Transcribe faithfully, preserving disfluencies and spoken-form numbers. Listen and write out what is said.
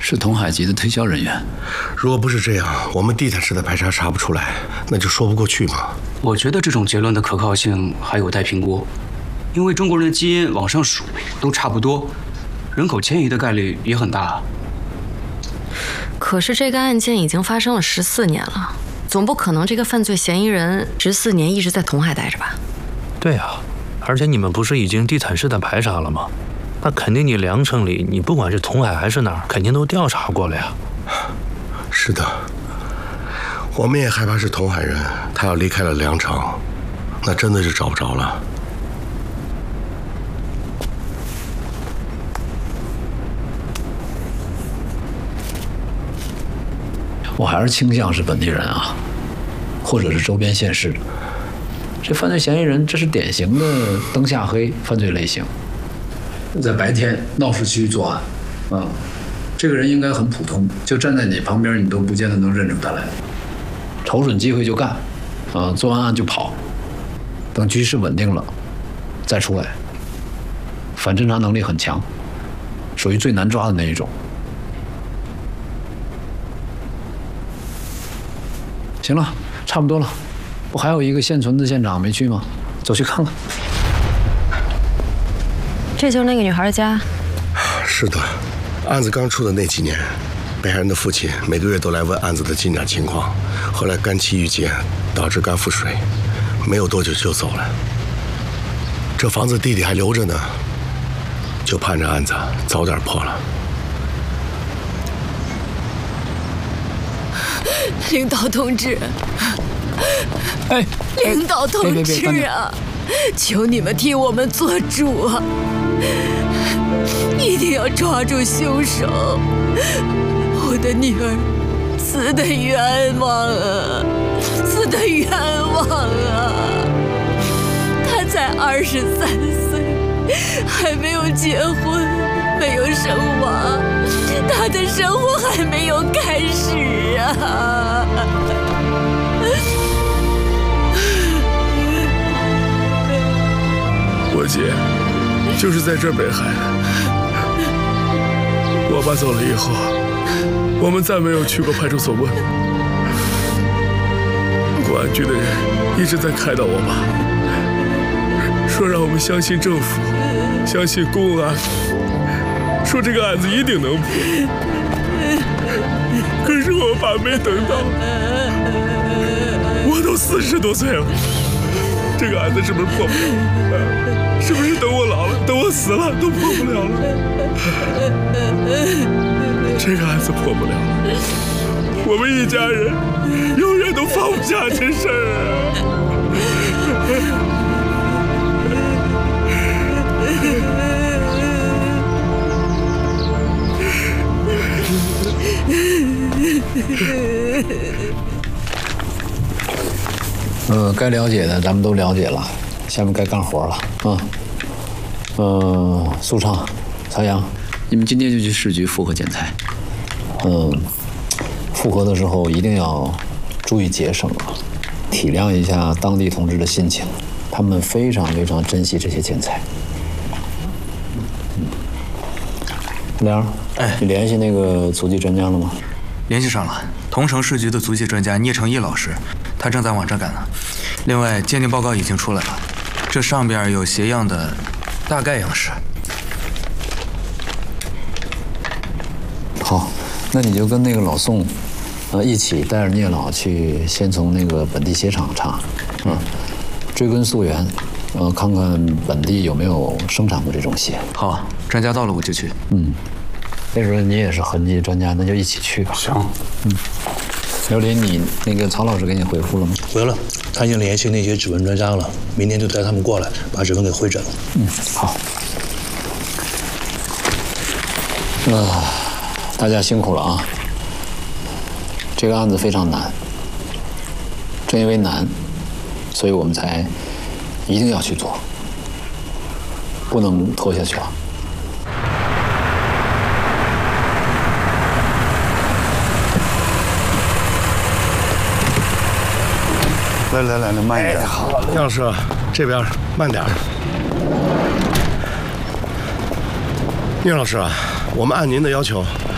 是同海籍的推销人员。 如果不是这样，我们地毯式的排查查不出来，那就说不过去嘛。 我觉得这种结论的可靠性还有待评估，因为中国人的基因往上数都差不多，人口迁移的概率也很大。 可是这个案件已经发生了十四年了，总不可能这个犯罪嫌疑人十四年一直在同海待着吧？ 对呀、啊，而且你们不是已经地毯式的排查了吗？那肯定你梁城里，你不管是同海还是哪儿，肯定都调查过了呀。 是的，我们也害怕是同海人，他要离开了梁城，那真的是找不着了。 我还是倾向是本地人啊，或者是周边县市的。这犯罪嫌疑人，这是典型的灯下黑犯罪类型。在白天闹市区作案，啊，这个人应该很普通，就站在你旁边，你都不见得能认出他来。瞅准机会就干，啊，做完案就跑，等局势稳定了再出来。反侦查能力很强，属于最难抓的那一种。行了，差不多了，不还有一个现存的现场没去吗？走去看看。 这就是那个女孩的家。 是的，案子刚出的那几年，被害人的父亲每个月都来问案子的进展情况。后来肝气郁结，导致肝腹水，没有多久就走了。这房子弟弟还留着呢，就盼着案子早点破了。 领导同志， 哎， 领导同志啊，求你们替我们做主啊！一定要抓住凶手！我的女儿死得冤枉啊，死得冤枉啊！她才二十三岁，还没有结婚，没有生娃，她的生活还没有开始啊！ 我姐就是在这儿被害的。我爸走了以后，我们再没有去过派出所问。公安局的人一直在开导我爸，说让我们相信政府，相信公安，说这个案子一定能破。可是我爸没等到，我都四十多岁了，这个案子是不是破不了？是不是等我老了，等我死了都破不了了？这个案子破不了了，我们一家人永远都放不下这事儿啊。呃，该了解的咱们都了解了，下面该干活了啊。呃，苏畅、曹阳， 你们今天就去市局复核检材。 嗯，复核的时候一定要注意节省啊，体谅一下当地同志的心情，他们非常非常珍惜这些建材。嗯，梁，哎，你联系那个足迹专家了吗？ 联系上了，同城市局的足迹专家聂成义老师，他正在往这赶呢。另外，鉴定报告已经出来了，这上边有鞋样的大概样式。 好，那你就跟那个老宋，呃，一起带着聂老去，先从那个本地鞋厂查，嗯，追根溯源，呃，看看本地有没有生产过这种鞋。 好，专家到了我就去。 嗯，那时候你也是痕迹专家，那就一起去吧。 行。 嗯，刘林，你那个曹老师给你回复了吗？ 回了，他已经联系那些指纹专家了，明天就带他们过来，把指纹给会诊了。 嗯，好。啊。大家辛苦了啊！这个案子非常难，正因为难，所以我们才一定要去做，不能拖下去了。 来来来来，慢一点。 好，杨老师，这边慢点。聂老师啊，我们按您的要求，